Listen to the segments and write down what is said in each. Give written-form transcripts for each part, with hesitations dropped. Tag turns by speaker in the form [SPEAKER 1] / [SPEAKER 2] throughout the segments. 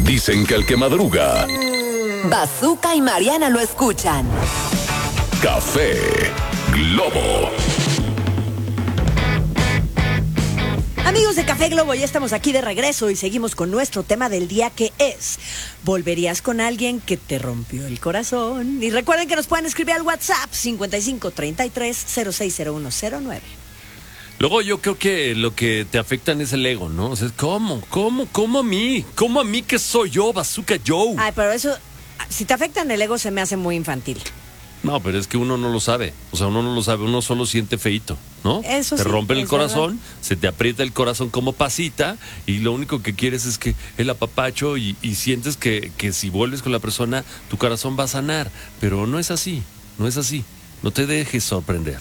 [SPEAKER 1] Dicen que el que madruga,
[SPEAKER 2] Bazooka y Mariana lo escuchan.
[SPEAKER 1] Café Globo.
[SPEAKER 3] Amigos de Café Globo, ya estamos aquí de regreso y seguimos con nuestro tema del día, que es: ¿volverías con alguien que te rompió el corazón? Y recuerden que nos pueden escribir al WhatsApp 5533-060109.
[SPEAKER 4] Luego yo creo que lo que te afectan es el ego, ¿no? O sea, ¿cómo a mí? ¿Cómo a mí que soy yo, Bazooka Joe?
[SPEAKER 3] Ay, pero eso, si te afectan el ego, se me hace muy infantil.
[SPEAKER 4] No, pero es que uno no lo sabe. O sea, uno no lo sabe, uno solo siente feíto, ¿no?
[SPEAKER 3] Eso
[SPEAKER 4] te
[SPEAKER 3] sí,
[SPEAKER 4] rompen el
[SPEAKER 3] es
[SPEAKER 4] corazón,
[SPEAKER 3] verdad.
[SPEAKER 4] se te aprieta el corazón como pasita y lo único que quieres es que el apapacho y sientes que si vuelves con la persona, tu corazón va a sanar. Pero no es así, no es así. No te dejes sorprender.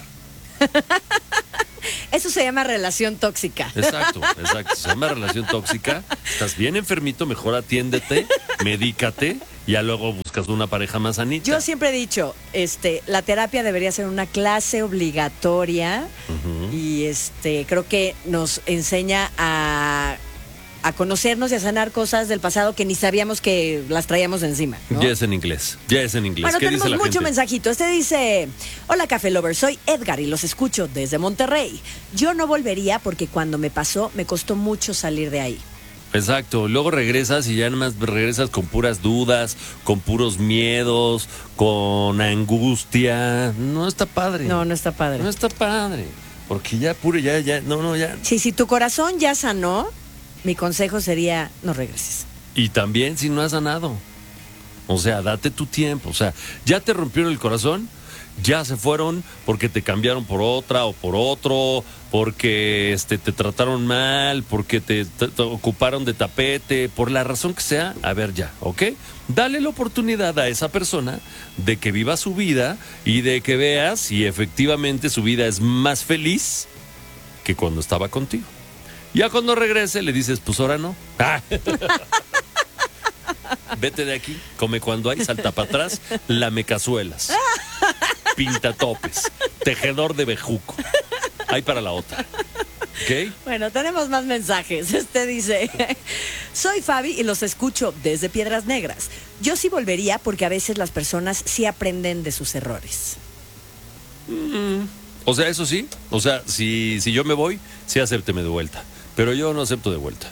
[SPEAKER 3] Eso se llama relación tóxica.
[SPEAKER 4] Exacto. Se llama relación tóxica. Estás bien enfermito, mejor atiéndete, medícate y ya luego buscas una pareja más sanita.
[SPEAKER 3] Yo siempre he dicho, la terapia debería ser una clase obligatoria. Y creo que nos enseña a conocernos y a sanar cosas del pasado que ni sabíamos que las traíamos encima, ¿no?
[SPEAKER 4] Ya es en inglés.
[SPEAKER 3] Bueno,
[SPEAKER 4] ¿Qué
[SPEAKER 3] tenemos
[SPEAKER 4] dice la
[SPEAKER 3] mucho
[SPEAKER 4] gente?
[SPEAKER 3] mensajito. Dice: hola Café Lover, soy Edgar y los escucho desde Monterrey. Yo no volvería porque cuando me pasó me costó mucho salir de ahí.
[SPEAKER 4] Exacto, luego regresas y ya nada más regresas con puras dudas, con puros miedos, con angustia. No está padre.
[SPEAKER 3] No está padre.
[SPEAKER 4] No está padre. Porque ya ya.
[SPEAKER 3] Sí, si tu corazón ya sanó, mi consejo sería: no regreses.
[SPEAKER 4] Y también si no has sanado. O sea, date tu tiempo. O sea, ya te rompieron el corazón, ya se fueron porque te cambiaron por otra o por otro, porque te trataron mal, porque te ocuparon de tapete, por la razón que sea. A ver, ya, ¿ok? Dale la oportunidad a esa persona de que viva su vida y de que veas si efectivamente su vida es más feliz que cuando estaba contigo. Ya cuando regrese le dices, pues ahora no. Vete de aquí, come cuando hay, salta para atrás, lame cazuelas, pinta topes, tejedor de bejuco. Hay para la otra. ¿Ok?
[SPEAKER 3] Bueno, tenemos más mensajes. Dice: soy Fabi y los escucho desde Piedras Negras. Yo sí volvería porque a veces las personas sí aprenden de sus errores.
[SPEAKER 4] O sea, eso sí. O sea, si yo me voy, sí acépteme de vuelta. Pero yo no acepto de vuelta.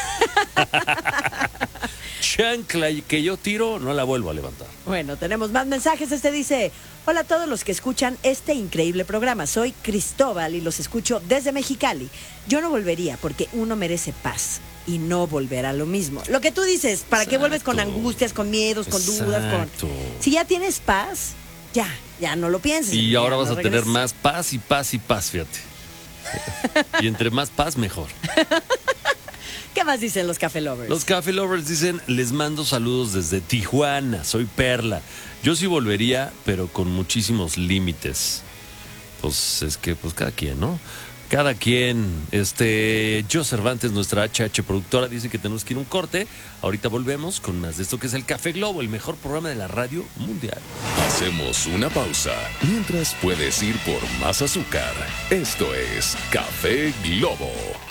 [SPEAKER 4] Chancla que yo tiro, no la vuelvo a levantar.
[SPEAKER 3] Bueno, tenemos más mensajes. Dice: hola a todos los que escuchan este increíble programa. Soy Cristóbal y los escucho desde Mexicali. Yo no volvería porque uno merece paz y no volver a lo mismo. Lo que tú dices, ¿para qué vuelves con angustias, con miedos, con dudas? Si ya tienes paz, ya no lo pienses.
[SPEAKER 4] Y ahora vas
[SPEAKER 3] no
[SPEAKER 4] a tener más paz y paz y paz, fíjate. Y entre más paz, mejor.
[SPEAKER 3] ¿Qué más dicen los Café Lovers?
[SPEAKER 4] Los Café Lovers dicen: les mando saludos desde Tijuana, soy Perla. Yo sí volvería, pero con muchísimos límites. Pues es que, cada quien, ¿no? Cada quien. Jo Cervantes, nuestra HH productora, dice que tenemos que ir a un corte. Ahorita volvemos con más de esto que es el Café Globo, el mejor programa de la radio mundial.
[SPEAKER 1] Hacemos una pausa. Mientras puedes ir por más azúcar. Esto es Café Globo.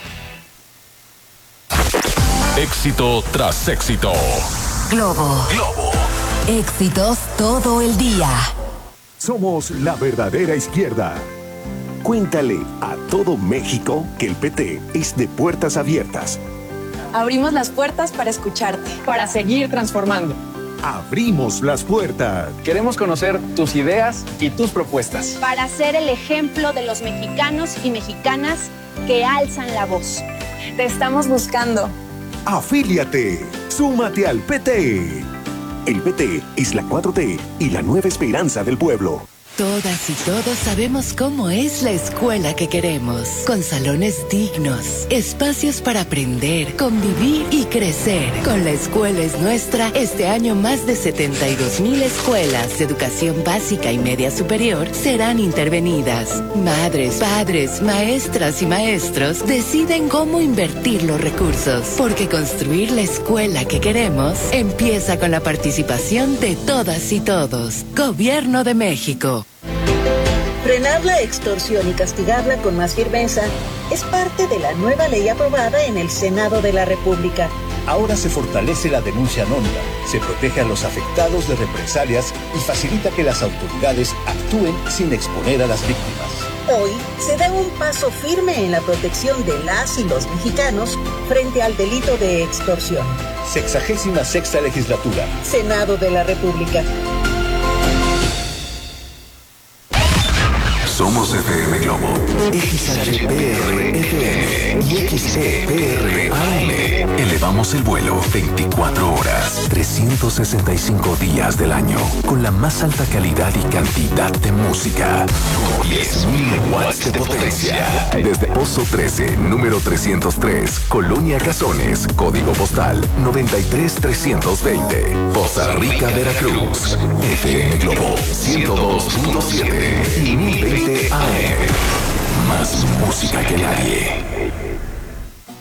[SPEAKER 1] Éxito tras éxito.
[SPEAKER 2] Globo. Éxitos todo el día.
[SPEAKER 5] Somos la verdadera izquierda. Cuéntale a todo México que el PT es de puertas abiertas.
[SPEAKER 6] Abrimos las puertas para escucharte, para seguir transformando.
[SPEAKER 5] Abrimos las puertas.
[SPEAKER 7] Queremos conocer tus ideas y tus propuestas.
[SPEAKER 8] Para ser el ejemplo de los mexicanos y mexicanas que alzan la voz.
[SPEAKER 6] Te estamos buscando.
[SPEAKER 5] Afíliate. Súmate al PT. El PT es la 4T y la nueva esperanza del pueblo.
[SPEAKER 2] Todas y todos sabemos cómo es la escuela que queremos, con salones dignos, espacios para aprender, convivir y crecer. Con La Escuela es Nuestra, este año más de 72,000 escuelas de educación básica y media superior serán intervenidas. Madres, padres, maestras y maestros deciden cómo invertir los recursos, porque construir la escuela que queremos empieza con la participación de todas y todos. Gobierno de México.
[SPEAKER 9] Frenar la extorsión y castigarla con más firmeza es parte de la nueva ley aprobada en el Senado de la República.
[SPEAKER 10] Ahora se fortalece la denuncia anónima, se protege a los afectados de represalias y facilita que las autoridades actúen sin exponer a las víctimas.
[SPEAKER 9] Hoy se da un paso firme en la protección de las y los mexicanos frente al delito de extorsión.
[SPEAKER 10] 66ª Legislatura.
[SPEAKER 9] Senado de la República.
[SPEAKER 5] Somos FM Globo, XHPR FM y XCPR AM. Elevamos el vuelo 24 horas, 365 días del año, con la más alta calidad y cantidad de música. Con 10.000 watts de potencia. Desde Pozo 13, número 303, Colonia Cazones, código postal 93320, Poza Rica, Veracruz. FM Globo 102.7 y 1020 AM. Más música que nadie.